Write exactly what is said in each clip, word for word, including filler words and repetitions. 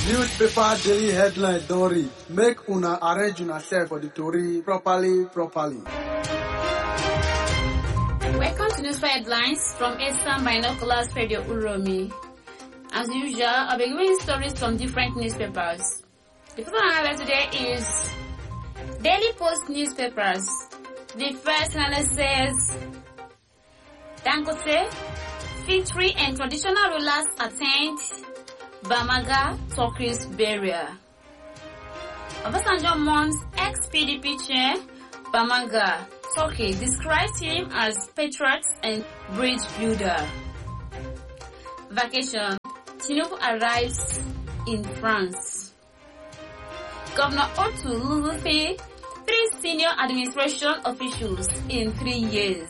Newspaper daily headline don read. Make una arrange una self for the story properly, properly. Welcome to Newspaper Headlines from Eastern Binoculars Radio Uromi. As usual, I'll be giving stories from different newspapers. The first one I have today is Daily Post newspapers. The first analyst says, Dangote, victory and traditional rulers attend Bamaga Turkey's burial. Obasanjo mourns ex-P D P chair Bamaga Turkey, describes him as patriot and bridge builder. Vacation. Tinubu arrives in France. Governor Otu loses three senior administration officials in three years.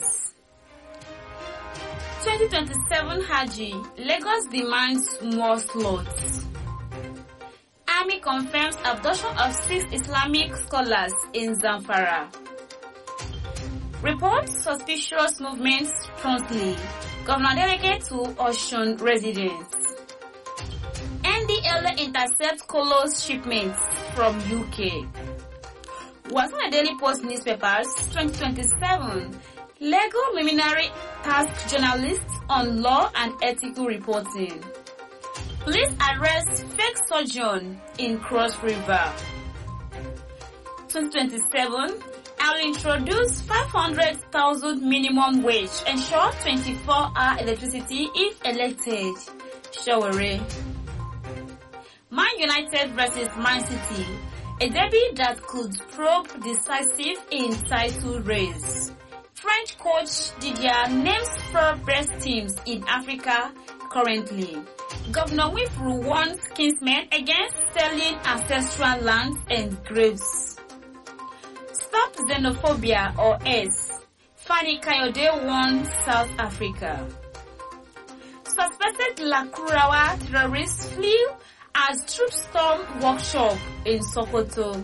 twenty twenty-seven Haji, Lagos demands more slots. Army confirms abduction of six Islamic scholars in Zamfara. Reports suspicious movements promptly. Governor delegate to Osun residents. N D L A intercepts Colos shipments from U K. Was on the Daily Post newspapers twenty twenty-seven. Lego Luminary task journalists on law and ethical reporting. Police arrest fake surgeon in Cross River. twenty twenty-seven. I'll introduce five hundred thousand minimum wage, ensure twenty-four hour electricity if elected. Shaware. Man United versus Man City. A derby that could prove decisive in title race. French coach Didier names four best teams in Africa currently. Governor Wifru warns kinsmen against selling ancestral lands and graves. Stop xenophobia or S. Fani Kayode warns South Africa. Suspected Lakurawa terrorists flee as troops storm workshop in Sokoto.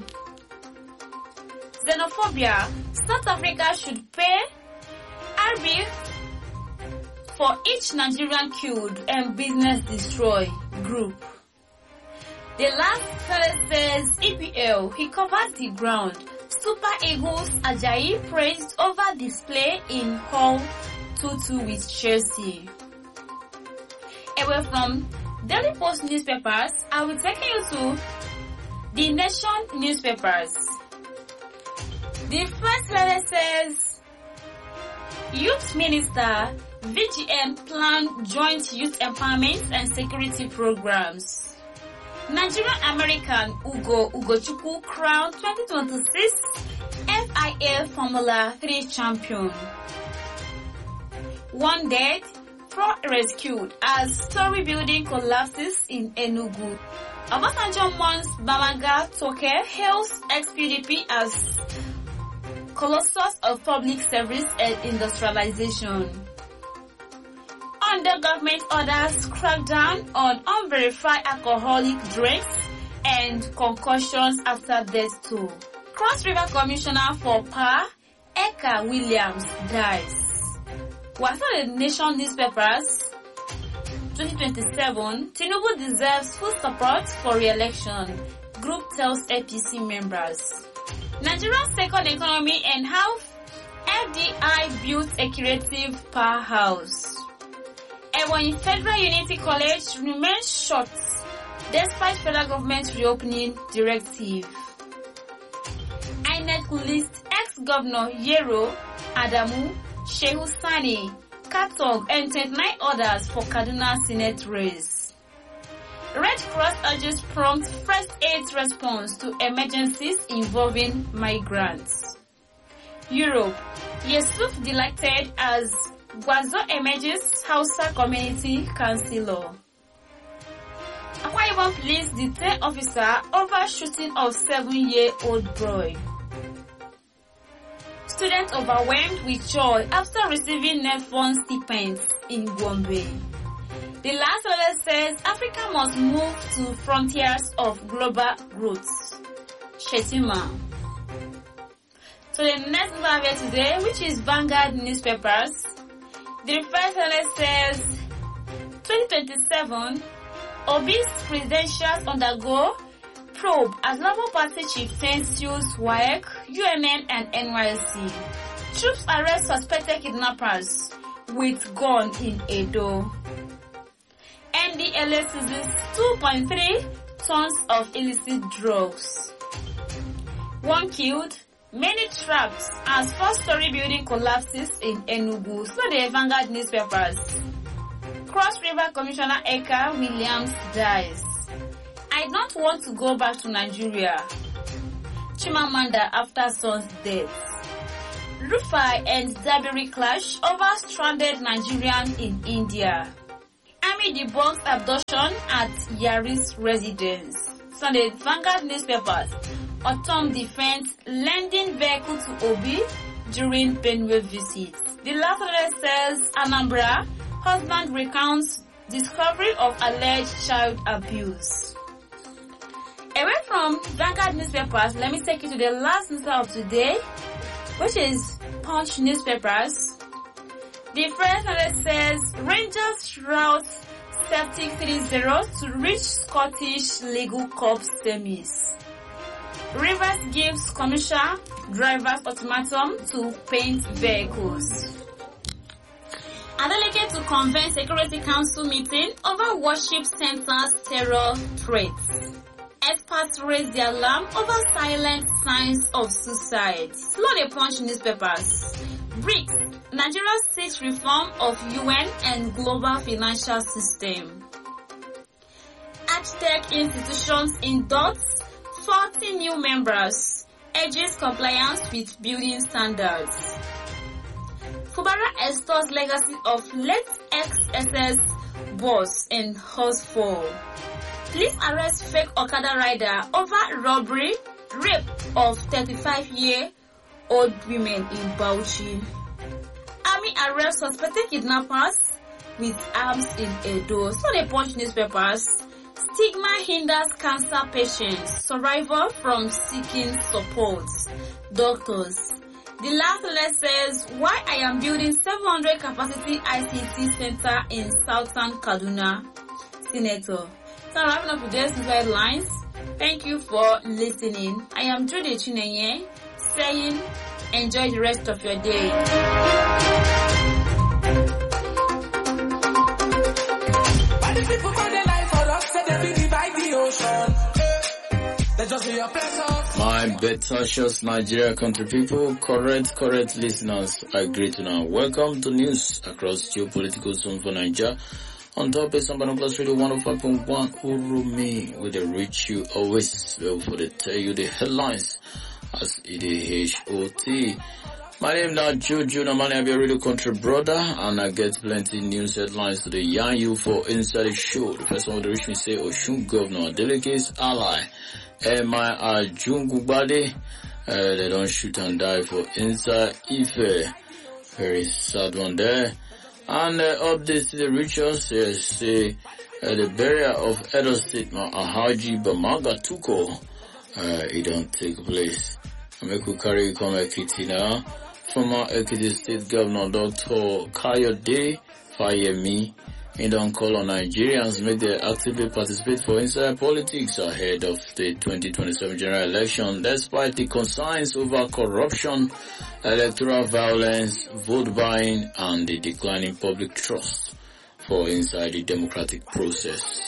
Xenophobia. South Africa should pay R B for each Nigerian killed and business destroyed group. The last fellow says E P L, he covers the ground. Super Eagles Ajayi praised over display in Hall two two with Chelsea. Away from Daily Post newspapers, I will take you to The Nation newspapers. The first letter says, Youth Minister, V G M plan joint youth empowerment and security programs. Nigerian American Ugo Ugochukwu crowned twenty twenty-six F I A Formula three champion. One dead, four rescued as story building collapses in Enugu. Obasanjo mourns Bamaga Toke, hails ex-P D P as colossus of public service and industrialization. Under government orders, crackdown on unverified alcoholic drinks and concussions after death toll. Cross River Commissioner for Power, Eka Williams, dies. Was on the Nation newspapers twenty twenty-seven, Tinubu deserves full support for re-election, group tells A P C members. Nigeria's second economy and how F D I built a creative powerhouse. Ebonyi Federal Unity College remains shut despite federal government reopening directive. I N E C lists ex-governor Yero Adamu, Shehu Sani, Katog, and twenty-nine others for Kaduna Senate race. Red Cross urges prompt first aid response to emergencies involving migrants. Europe. Yusuf elected as Gwazo emerges Hausa Community Councillor. Akwa Ibom police detain officer over shooting of seven-year-old boy. Students overwhelmed with joy after receiving Nelfon stipends in Gombe. The last letter says Africa must move to frontiers of global growth. Shetima. So the next letter today, which is Vanguard newspapers. The first letter says twenty twenty-seven Obi's credentials undergo probe as Labour Party chieftain sues W A E C, U N N and N Y S C. Troops arrest suspected kidnappers with gun in Edo. N D L A seizes two point three tons of illicit drugs. One killed, many trapped as four-story building collapses in Enugu. So the Vanguard newspapers. Cross River Commissioner Eka Williams dies. I don't want to go back to Nigeria. Chimamanda after son's death. Rufai and Dabiri clash over stranded Nigerian in India. Army debunks abduction at Yaris residence. Sunday Vanguard newspapers. Autumn defense lending vehicle to Obi during Benue visit. The last letter says Anambra husband recounts discovery of alleged child abuse. Away from Vanguard newspapers, let me take you to the last newspaper of today, which is Punch newspapers. The first letter says Rangers route Celtic three zero to reach Scottish League Cup semis. Rivers gives commercial drivers ultimatum to paint vehicles. A delegate to convene Security Council meeting over worship centers terror threats. Experts raise the alarm over silent signs of suicide. Slow the Punch newspapers. BRICS, Nigeria seeks reform of U N and global financial system. Archtech institutions inducts forty new members, urges compliance with building standards. Fubara extols legacy of late ex-S S boss in Hosford. Police arrest fake Okada rider over robbery, rape of thirty-five-year-old women in Bauchi. Army arrests suspected kidnappers with arms in Edo. So the Punch newspapers. Stigma hinders cancer patients. Survivor from seeking support. Doctors. The last letter says, why I am building seven hundred capacity I C T center in Southern Kaduna. Senator. So I'm wrapping up today's news headlines. Thank you for listening. I am Judy Chinenye saying enjoy the rest of your day. My better Nigeria country people, correct, correct listeners, I greet you now. Welcome to news across geopolitical zone for Nigeria. On top is Sambano Plus Radio one oh five point one Urumi, with the reach you always well for the tell you the headlines as it is H O T. My name now Juju Namani, I be a radio country brother, and I get plenty news headlines to the yarn you for inside the show. The first one will reach me say Oshun Governor Delegate's ally Emma Ajungbade, uh, they don't shoot and die for inside Ife. Very sad one there. And uh, updates to the rituals, uh, say uh, the burial of Edo State Alhaji Bamaga Tuko, uh, it don't take place. Ameku Kari Kome Kitina, former Ekiti State Governor Doctor Kayode Fayemi, he don't call on Nigerians make them actively participate for inside politics ahead of the twenty twenty-seven general election, despite the concerns over corruption, electoral violence, vote buying, and the declining public trust for inside the democratic process.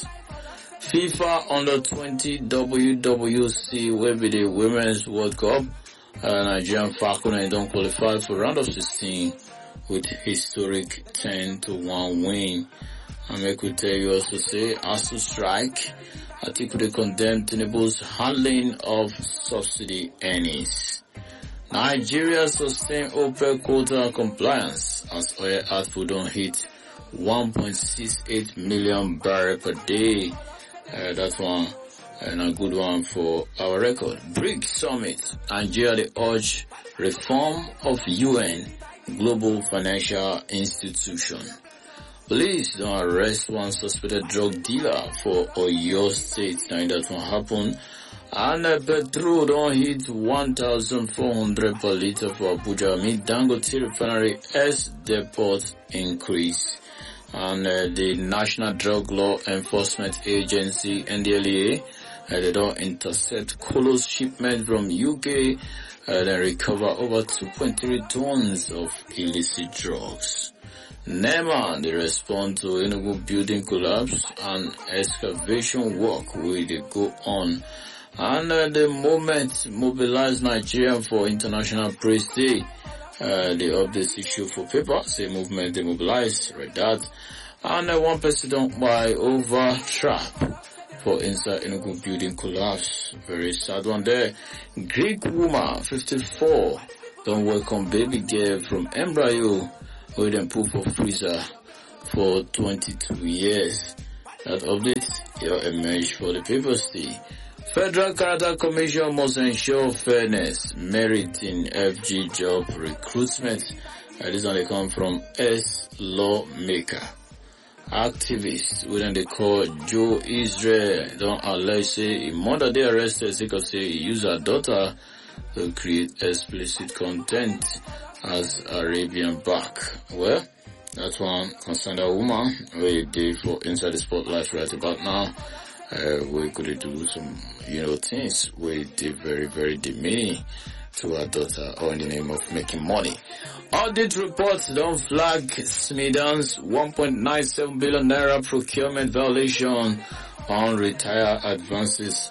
FIFA Under twenty W W C will be the Women's World Cup. Uh, Nigerian Falcons don't qualify for round of sixteen with historic ten to one win. And I could tell you also say, as to strike, Atiku they condemned Tinubu's handling of subsidy earnings. Nigeria sustain OPEC quota compliance as oil output don't hit one point six eight million barrels per day. Uh, that's one and a good one for our record. BRICS Summit, Nigeria they urge reform of U N Global Financial Institution. Police don't arrest one suspected drug dealer for Oyo State. Now that won't happen. And uh, petrol don't hit one thousand four hundred per liter for Abuja. Mid Dangote refinery S depot increase. and uh, the National Drug Law Enforcement Agency, N D L E A, uh, they don't intercept Colos shipment from U K, uh, then recover over two point three tons of illicit drugs. NEMA, they respond to Enugu building collapse and excavation work will they go on. And uh, the moment mobilized Nigeria for International Press Day. Uh, the updates issue for paper, say movement demobilized, read that. And uh, one person don't buy over trap for inside Enugu building collapse. Very sad one there. Greek woman, fifty-four, don't welcome baby girl from embryo, with them put for freezer for twenty-two years. That update, your emerge for the paper stay. Federal Character Commission must ensure fairness, merit in F G job recruitment. Uh, this one they come from S lawmaker. Activists, when they call Joe Israel, don't allege say in mother they arrested because say he used her daughter to create explicit content as Arabian back. Well, that one concerned a woman we did for inside the spotlight right about now. Uh, we could do some, you know, things with the very, very demeaning to our daughter or in the name of making money. Audit reports don't flag Smidan's one point nine seven billion naira procurement violation on retire advances.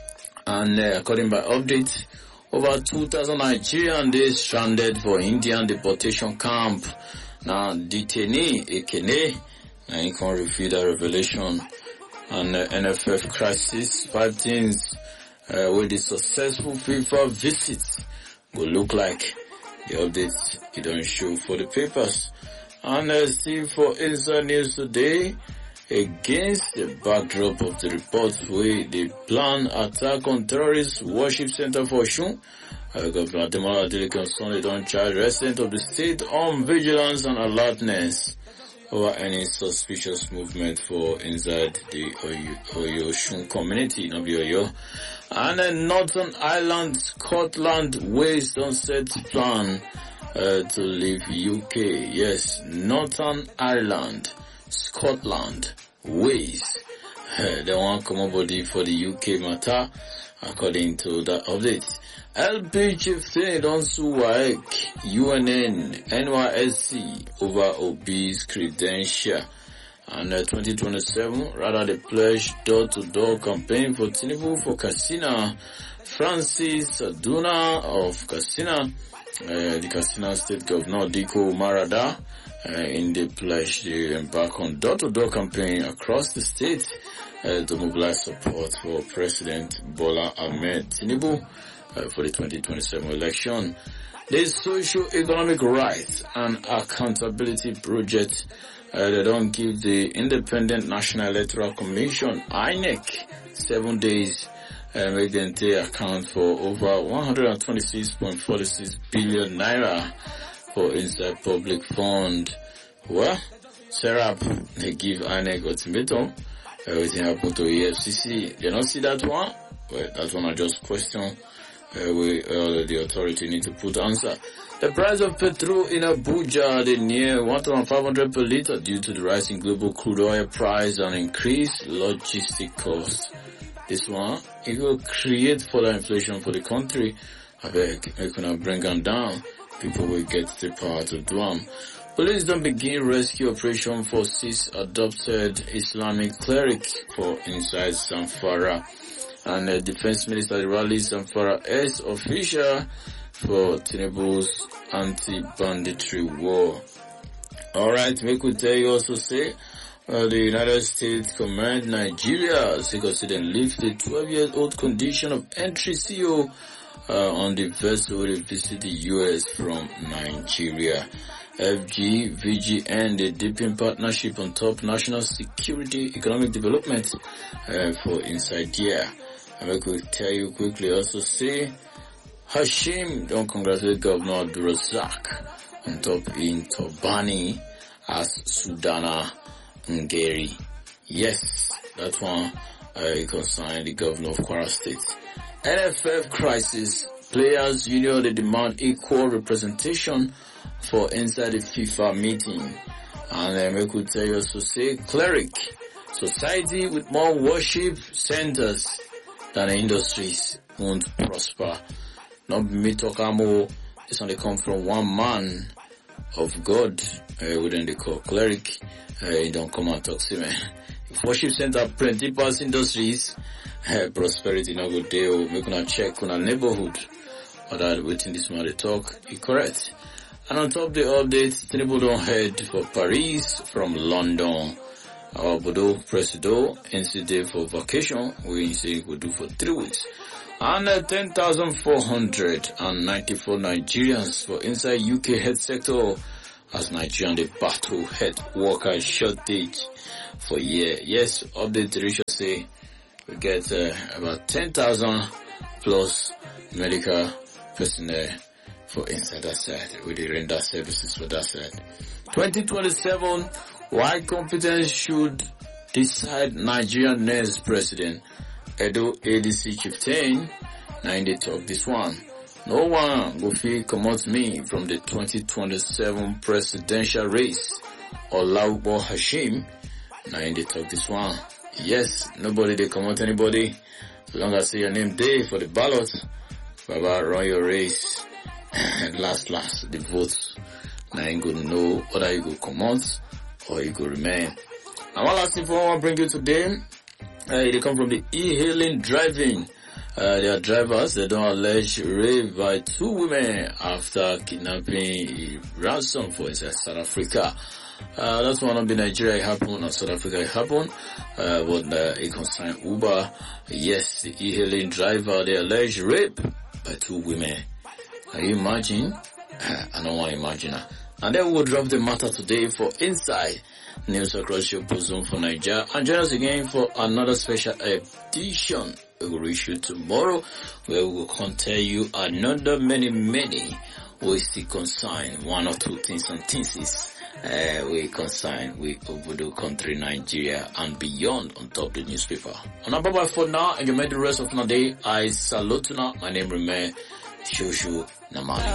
And uh, according by update, over two thousand Nigerians they stranded for Indian deportation camp. Now, detainee Ekene, now you can refute that revelation. And uh, N F F crisis, five things uh, with the successful FIFA visits will look like. The updates it don't show for the papers. And uh, see for Inside News today, against the backdrop of the reports where the plan attack on terrorist worship center for Osun, uh, Governor Ademola Adeleke Sunday don't charge residents of the state on vigilance and alertness over any suspicious movement for inside the Oyo Osun community, not the Oyo. And then Northern Ireland, Scotland ways don't set plan uh, to leave U K. Yes, Northern Ireland, Scotland ways uh, they want come body for the U K matter, according to the update. L P chieftain don't sue W A E C, U N N, N Y S C over Obi's credential. And uh, twenty twenty-seven, rather the pledge door-to-door campaign for Tinubu for Katsina. Francis Aduna of Katsina, uh, the Katsina State Governor Diko Marada, uh, in the pledge they embark on door-to-door campaign across the state uh, to mobilize support for President Bola Ahmed Tinubu uh, for the twenty twenty-seven election. The Socio-Economic Rights and Accountability Project, uh, they don't give the Independent National Electoral Commission, I N E C, seven days, uh, make them take account for over one hundred twenty-six point four six billion naira for inside public fund. Well, Serap, they give I N E C ultimatum. Everything happened to E F C C. They don't see that one? Well, that one I just question. Uh, we, uh, the authority need to put answer. The price of petrol in Abuja, they near one thousand five hundred per litre due to the rise in global crude oil price and increased logistic costs. This one, it will create further inflation for the country. I beg, I cannot bring them down. People will get the power to do them. Police don't begin rescue operation for six adopted Islamic cleric for inside Zamfara. And the Defense Minister rallies Zamfara as official for Tinubu's anti-banditry war. Alright, we could tell you also say, uh, the United States command Nigeria, because they lift the twelve-year-old condition of entry C O uh, on the vessel to visit the U S from Nigeria. F G, V G N, the deepening partnership on top national security, economic development uh, for inside here. And we could tell you quickly also say, Hashim don't congratulate Governor Abdulrazak on top in Tobani as Sudana Ngeri. Yes, that one uh, concerning the Governor of Kwara State. N F F crisis, players union they demand equal representation for inside the FIFA meeting. And uh, we could tell you also say cleric. Society with more worship centers than industries won't prosper. Not me talk more. This only come from one man of God, uh, within the call cleric. Uh, he don't come and talk to me. If worship center plenty past industries, uh, prosperity no good day. We gonna check on a neighborhood. Or that within this man they talk, he correct. And on top of the updates, Tinubu don't head for Paris from London. Our Bodo Presido N C D for vacation, we say we do for three weeks. And uh, ten thousand four hundred ninety-four Nigerians for inside U K health sector as Nigerian the battle health worker shortage for year. Yes, update the ratio say we get uh, about ten thousand plus medical personnel for inside that side. We dey render services for that side. twenty twenty-seven, why competence should decide Nigerian next president? Edo A D C chieftain, now they talk this one. No one go feel come out me from the twenty twenty-seven presidential race. Olaubo Hashim, now they talk this one. Yes, nobody they come out anybody. So long as say your name day for the ballot, Baba run your race. And last last the votes. Now ain't gonna know whether you go come out or you go remain. And one last info I want to bring you today. Uh, they come from the e-hailing driving. Uh, they are drivers. They don't allege rape by two women after kidnapping ransom for inside South Africa. Uh, that's one of the Nigeria it happened, or South Africa it happened. Uh, but uh, it concerned Uber. Yes, the e-hailing driver, they allege rape by two women. Can you imagine? I don't want to imagine that. And then we'll drop the matter today for Inside News across your bosom for Nigeria. And join us again for another special edition we will reach you tomorrow, where we will come tell you another many, many we still consign one or two things and things uh, we consign with Obodo country, Nigeria and beyond on top of the newspaper. And bye bye for now, and you made the rest of the day. I salute you now. My name remains Shushu Namani.